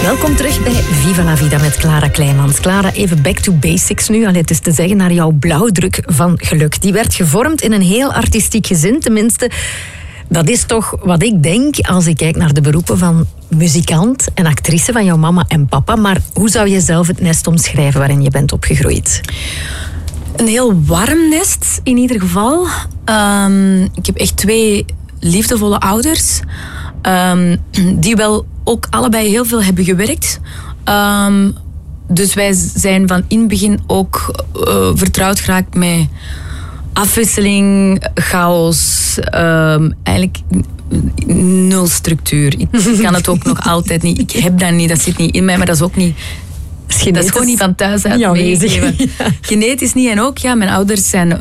Welkom terug bij Viva la Vida met Clara Kleimans. Clara, even back to basics nu. Het is te zeggen naar jouw blauwdruk van geluk. Die werd gevormd in een heel artistiek gezin. Tenminste, dat is toch wat ik denk als ik kijk naar de beroepen van muzikant en actrice van jouw mama en papa. Maar hoe zou je zelf het nest omschrijven waarin je bent opgegroeid? Een heel warm nest, in ieder geval. Ik heb echt 2 liefdevolle ouders. Die wel ook allebei heel veel hebben gewerkt. Dus wij zijn van in het begin ook vertrouwd geraakt met afwisseling, chaos. Eigenlijk 0 structuur. Ik kan het ook nog altijd niet. Ik heb dat niet, dat zit niet in mij, maar dat is ook niet... Dat is gewoon niet van thuis uit meegegeven. Ja. Genetisch niet. En ook, mijn ouders zijn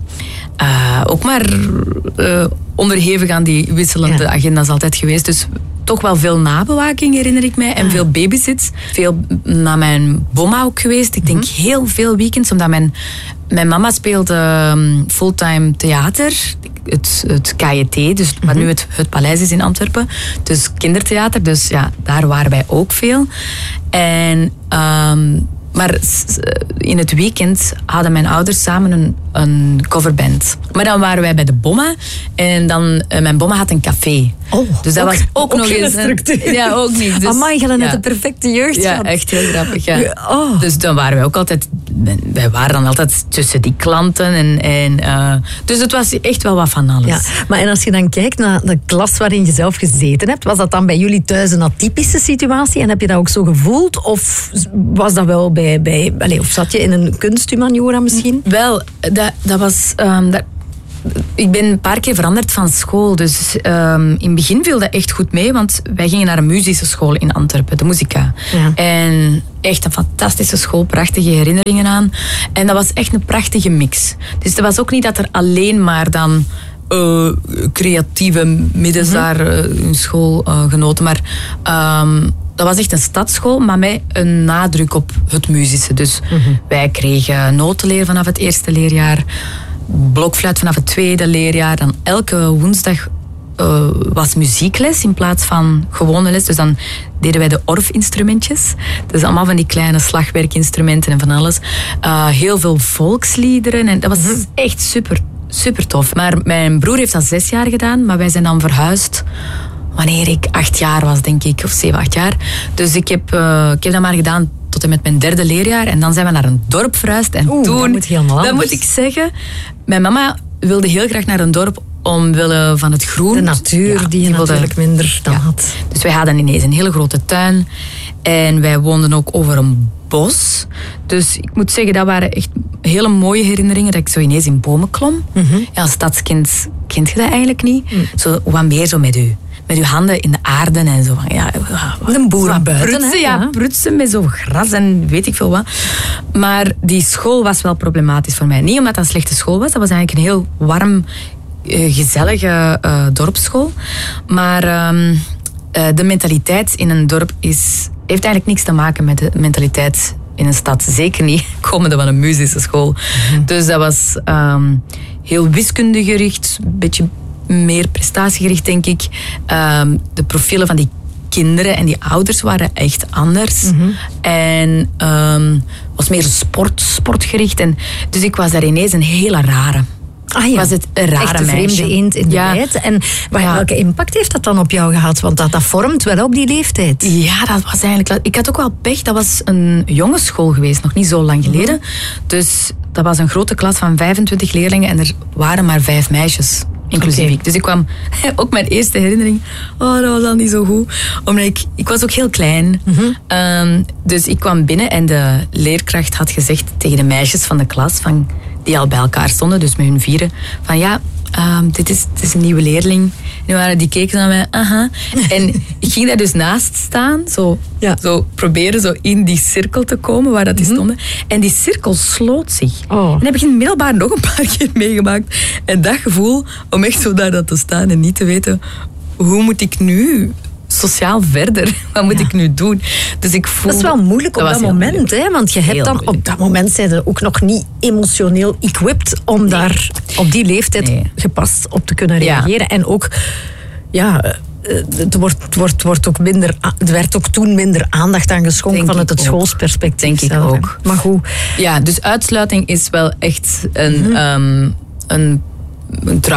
ook maar onderhevig aan die wisselende agenda's altijd geweest. Dus toch wel veel nabewaking, herinner ik mij. En veel babysits. Veel naar mijn bomma ook geweest. Ik denk heel veel weekends, omdat mijn mama speelde fulltime theater. Het KJT, dus wat nu het Paleis is in Antwerpen. Dus kindertheater, dus ja, daar waren wij ook veel. En... maar in het weekend hadden mijn ouders samen een coverband. Maar dan waren wij bij de Bomma. En dan, mijn Bomma had een café. Oh, dus dat was ook nog eens... structuur. Ja, ook niet. Dus, amai, je had net de perfecte jeugd. Ja, echt heel grappig. Ja. Oh. Dus dan waren wij ook altijd... Wij waren dan altijd tussen die klanten. Dus het was echt wel wat van alles. Ja, maar en als je dan kijkt naar de klas waarin je zelf gezeten hebt, was dat dan bij jullie thuis een atypische situatie? En heb je dat ook zo gevoeld? Of was dat wel of zat je in een kunsthumaniora misschien? Wel, dat was... ik ben een paar keer veranderd van school. Dus in het begin viel dat echt goed mee. Want wij gingen naar een muzische school in Antwerpen. De Musica. Ja. En echt een fantastische school. Prachtige herinneringen aan. En dat was echt een prachtige mix. Dus het was ook niet dat er alleen maar dan... creatieve middens daar hun school genoten. Maar... dat was echt een stadsschool, maar met een nadruk op het muzische. Dus wij kregen notenleer vanaf het eerste leerjaar, blokfluit vanaf het tweede leerjaar. Dan elke woensdag was muziekles in plaats van gewone les. Dus dan deden wij de orfinstrumentjes. Dus allemaal van die kleine slagwerkinstrumenten en van alles. Heel veel volksliederen. En dat was echt super tof. Maar mijn broer heeft dat 6 jaar gedaan, maar wij zijn dan verhuisd wanneer ik 8 jaar was, denk ik. Of 7, 8 jaar. Dus ik heb dat maar gedaan tot en met mijn 3e leerjaar. En dan zijn we naar een dorp verhuisd. En toen, dat moet ik zeggen, mijn mama wilde heel graag naar een dorp omwille van het groen. De natuur die je natuurlijk minder dan had. Dus wij hadden ineens een hele grote tuin. En wij woonden ook over een bos. Dus ik moet zeggen, dat waren echt hele mooie herinneringen. Dat ik zo ineens in bomen klom. Ja, als stadskind kent je dat eigenlijk niet. Zo, wat meer zo met uw handen in de aarde en zo. Ja, een boer buiten. Prutsen met zo gras en weet ik veel wat. Maar die school was wel problematisch voor mij. Niet omdat dat een slechte school was. Dat was eigenlijk een heel warm, gezellige dorpsschool. Maar de mentaliteit in een dorp heeft eigenlijk niks te maken met de mentaliteit in een stad. Zeker niet komende van een muzische school. Dus dat was heel wiskundegericht, een beetje meer prestatiegericht, denk ik. De profielen van die kinderen en die ouders waren echt anders. En was meer sportgericht. En dus ik was daar ineens een hele rare. Was het een rare echt een vreemde eend in de bijt. En welke impact heeft dat dan op jou gehad? Want dat vormt wel op die leeftijd. Ja, dat was eigenlijk... Ik had ook wel pech. Dat was een jongensschool geweest, nog niet zo lang geleden. Dus dat was een grote klas van 25 leerlingen en er waren maar 5 meisjes. Inclusief ik. Dus ik kwam... Ook mijn eerste herinnering... dat was al niet zo goed. Omdat ik was ook heel klein. Dus ik kwam binnen en de leerkracht had gezegd tegen de meisjes van de klas... die al bij elkaar stonden, dus met hun 4... van ja, dit is een nieuwe leerling. En die keken naar mij, En ik ging daar dus naast staan, zo proberen zo in die cirkel te komen waar dat die stonden. En die cirkel sloot zich. En dat heb ik in het middelbaar nog een paar keer meegemaakt. En dat gevoel, om echt zo daar te staan en niet te weten, hoe moet ik nu sociaal verder? Wat moet ik nu doen? Dus ik voel... Dat is wel moeilijk op dat moment, hè? Want je hebt dan op dat moment zijn ze ook nog niet emotioneel equipped om daar op die leeftijd gepast op te kunnen reageren. En ook wordt ook minder, er werd ook toen minder aandacht aan geschonken vanuit het schoolsperspectief. Denk ik ook. Maar goed. Ja, dus uitsluiting is wel echt een